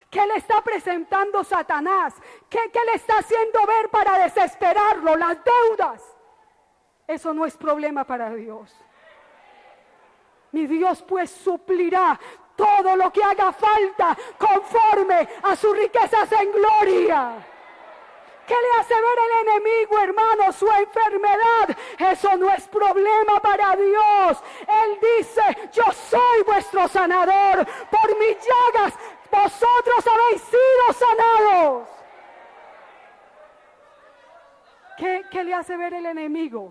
¿Qué le está presentando Satanás? ¿Qué le está haciendo ver para desesperarlo? Las deudas. Eso no es problema para Dios. Mi Dios pues suplirá todo lo que haga falta conforme a sus riquezas en gloria. ¿Qué le hace ver el enemigo, hermano? Su enfermedad. Eso no es problema para Dios. Él dice, yo soy vuestro sanador. Por mis llagas vosotros habéis sido sanados. ¿Qué le hace ver el enemigo?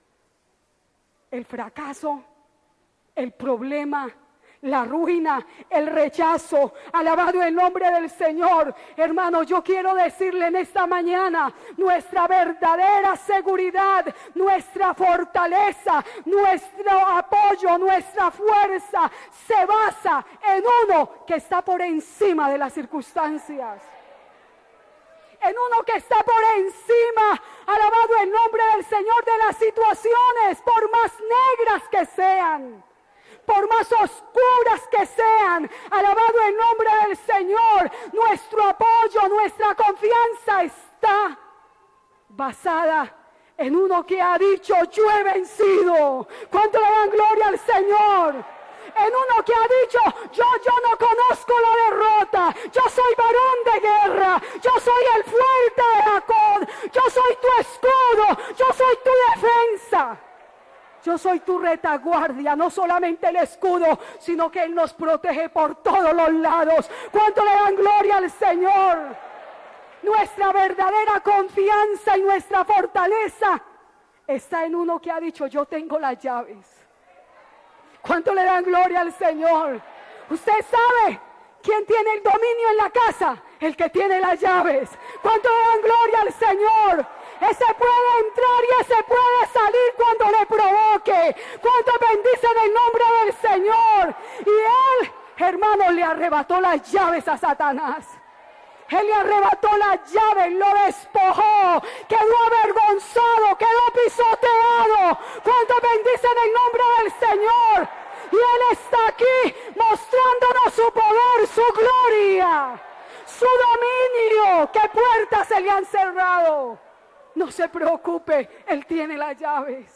El fracaso, el problema, la ruina, el rechazo. Alabado el nombre del Señor. Hermano, yo quiero decirle en esta mañana, nuestra verdadera seguridad, nuestra fortaleza, nuestro apoyo, nuestra fuerza se basa en uno que está por encima de las circunstancias. En uno que está por encima, alabado el nombre del Señor, de las situaciones, por más negras que sean, por más oscuras que sean, alabado el nombre del Señor. Nuestro apoyo, nuestra confianza está basada en uno que ha dicho, yo he vencido. ¿Cuánto le dan gloria al Señor? En uno que ha dicho, yo no conozco la derrota, yo soy varón de guerra, yo soy el fuerte de Jacob, yo soy tu escudo, yo soy tu defensa. Yo soy tu retaguardia, no solamente el escudo, sino que Él nos protege por todos los lados. ¿Cuánto le dan gloria al Señor? Nuestra verdadera confianza y nuestra fortaleza está en uno que ha dicho, yo tengo las llaves. ¿Cuánto le dan gloria al Señor? Usted sabe quién tiene el dominio en la casa, el que tiene las llaves. ¿Cuánto le dan gloria al Señor? Ese puede entrar y ese puede salir cuando le provoque. ¿Cuánto bendicen el nombre del Señor? Y Él, hermano, le arrebató las llaves a Satanás. Él le arrebató las llaves, lo despojó, quedó avergonzado, quedó pisoteado. ¿Cuánto bendicen el nombre del Señor? Y Él está aquí mostrándonos su poder, su gloria, su dominio. ¿Qué puertas se le han cerrado? No se preocupe, Él tiene las llaves.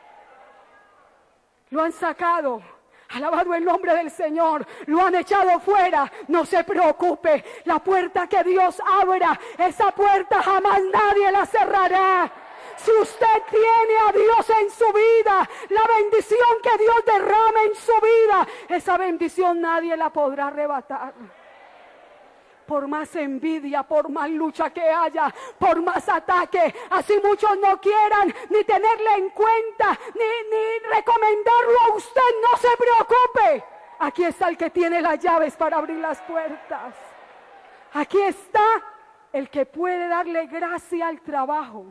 Lo han sacado. Alabado el nombre del Señor. Lo han echado fuera. No se preocupe. La puerta que Dios abra, esa puerta jamás nadie la cerrará. Si usted tiene a Dios en su vida, la bendición que Dios derrama en su vida, esa bendición nadie la podrá arrebatar. Por más envidia, por más lucha que haya, por más ataque, así muchos no quieran ni tenerle en cuenta, ni recomendarlo a usted, no se preocupe. Aquí está el que tiene las llaves para abrir las puertas. Aquí está el que puede darle gracia al trabajo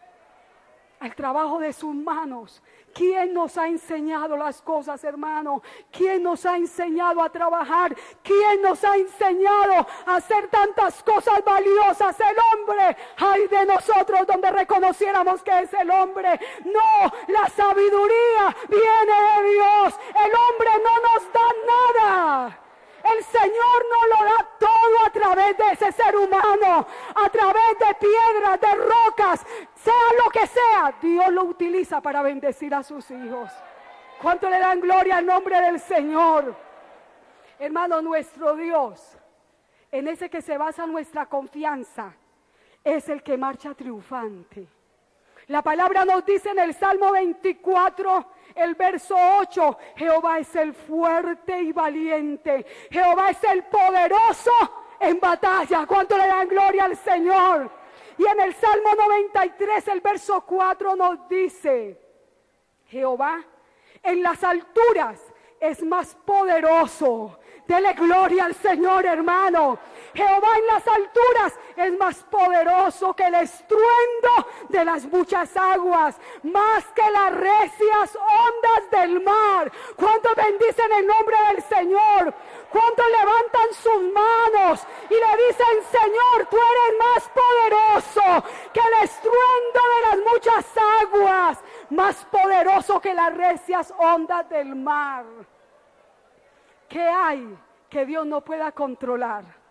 de sus manos. ¿Quién nos ha enseñado las cosas, hermano? ¿Quién nos ha enseñado a trabajar? ¿Quién nos ha enseñado a hacer tantas cosas valiosas? El hombre. Ay de nosotros donde reconociéramos que es el hombre. No, la sabiduría viene de Dios. El hombre no nos da nada. El Señor nos lo da todo a través de ese ser humano, a través de piedras, de rocas, sea lo que sea. Dios lo utiliza para bendecir a sus hijos. ¿Cuánto le dan gloria al nombre del Señor? Hermano, nuestro Dios, en ese que se basa nuestra confianza, es el que marcha triunfante. La palabra nos dice en el Salmo 24, el verso 8, Jehová es el fuerte y valiente, Jehová es el poderoso en batalla. ¿Cuánto le dan gloria al Señor? Y en el Salmo 93, el verso 4 nos dice, Jehová en las alturas es más poderoso. Dele gloria al Señor, hermano. Jehová en las alturas es más poderoso que el estruendo de las muchas aguas, más que las recias ondas del mar. ¿Cuántos bendicen el nombre del Señor? ¿Cuántos levantan sus manos y le dicen, Señor, tú eres más poderoso que el estruendo de las muchas aguas, más poderoso que las recias ondas del mar? ¿Qué hay que Dios no pueda controlar?